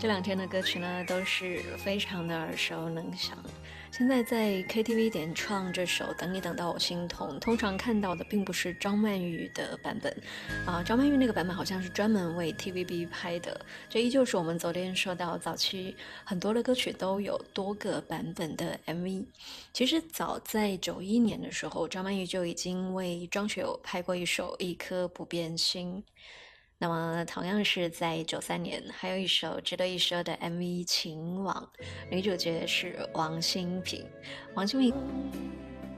这两天的歌曲呢，都是非常的耳熟能详。现在在 KTV 点唱这首《等你等到我心痛》，通常看到的并不是张曼玉的版本，张曼玉那个版本好像是专门为 TVB 拍的。这依旧是我们昨天说到，早期很多的歌曲都有多个版本的 MV。其实早在91年的时候，张曼玉就已经为庄学友拍过一首《一颗不变心》。那么，同样是在93年，还有一首值得一说的 MV《情网》，女主角是王心平。王心平